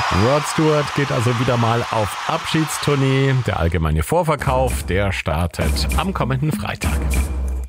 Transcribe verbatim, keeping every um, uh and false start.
Rod Stewart geht also wieder mal auf Abschiedstournee. Der allgemeine Vorverkauf, der startet am kommenden Freitag.